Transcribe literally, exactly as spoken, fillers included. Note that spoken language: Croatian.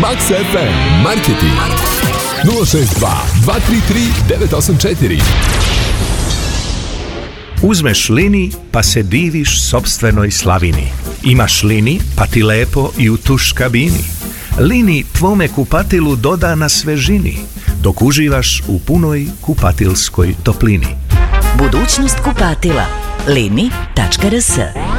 Max ef em Marketing nula šest dva dva tri tri devet osam četiri. Uzmeš Lini pa se diviš sopstvenoj slavini. Imaš Lini pa ti lepo i u tuš kabini. Lini tvome kupatilu doda na svežini, dok uživaš u punoj kupatilskoj toplini. Budućnost kupatila. lini tačka r s